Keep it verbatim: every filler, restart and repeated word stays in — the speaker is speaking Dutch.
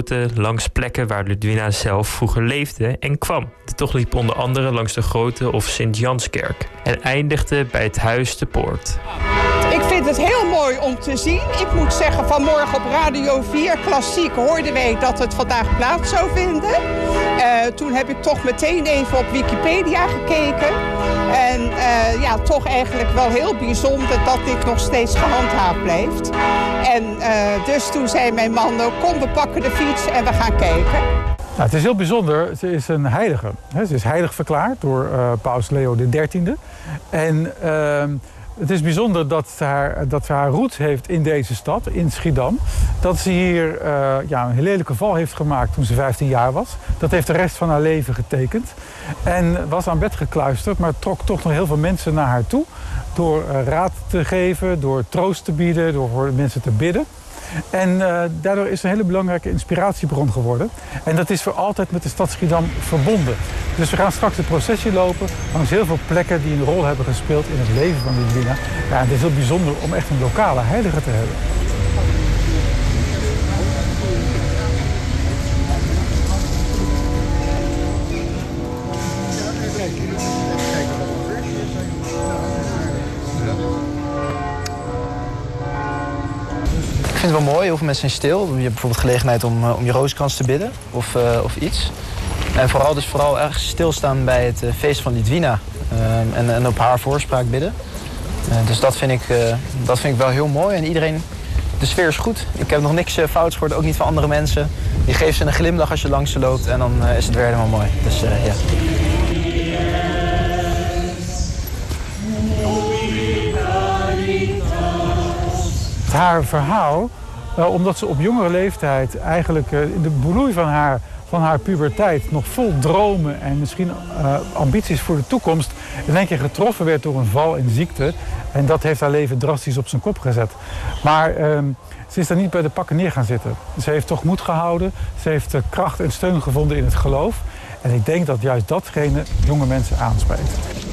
tochten langs plekken waar Ludwina zelf vroeger leefde en kwam. De tocht liep onder andere langs de Grote of Sint-Janskerk en eindigde bij het Huis de Poort. Ik vind het heel mooi om te zien. Ik moet zeggen, vanmorgen op Radio vier Klassiek hoorden wij dat het vandaag plaats zou vinden. Uh, toen heb ik toch meteen even op Wikipedia gekeken. En uh, ja, toch eigenlijk wel heel bijzonder dat dit nog steeds gehandhaafd blijft. En uh, dus toen zei mijn man, kom, we pakken de fiets en we gaan kijken. Nou, het is heel bijzonder. Ze is een heilige. Ze is heilig verklaard door uh, paus Leo de dertiende. En uh, het is bijzonder dat ze haar, dat ze haar roots heeft in deze stad, in Schiedam. Dat ze hier uh, ja, een lelijke val heeft gemaakt toen ze vijftien jaar was. Dat heeft de rest van haar leven getekend. En was aan bed gekluisterd, maar trok toch nog heel veel mensen naar haar toe. Door uh, raad te geven, door troost te bieden, door voor mensen te bidden. En uh, daardoor is een hele belangrijke inspiratiebron geworden. En dat is voor altijd met de stad Schiedam verbonden. Dus we gaan straks de processie lopen langs heel veel plekken die een rol hebben gespeeld in het leven van Ludwina. Ja, het is heel bijzonder om echt een lokale heilige te hebben. Ik vind het wel mooi, heel veel mensen zijn stil. Je hebt bijvoorbeeld gelegenheid om, uh, om je rozenkrans te bidden of, uh, of iets. En vooral dus vooral erg stilstaan bij het uh, feest van Ludwina uh, en, en op haar voorspraak bidden. Uh, dus dat vind, ik, uh, dat vind ik wel heel mooi en iedereen, de sfeer is goed. Ik heb nog niks uh, fouts gehoord, ook niet van andere mensen. Je geeft ze een glimlach als je langs ze loopt en dan uh, is het weer helemaal mooi. Dus uh, ja. Haar verhaal, uh, omdat ze op jongere leeftijd eigenlijk uh, in de bloei van haar, van haar puberteit nog vol dromen en misschien uh, ambities voor de toekomst in één keer getroffen werd door een val en ziekte. En dat heeft haar leven drastisch op zijn kop gezet. Maar uh, ze is daar niet bij de pakken neer gaan zitten. Ze heeft toch moed gehouden, ze heeft uh, kracht en steun gevonden in het geloof. En ik denk dat juist datgene jonge mensen aanspreekt.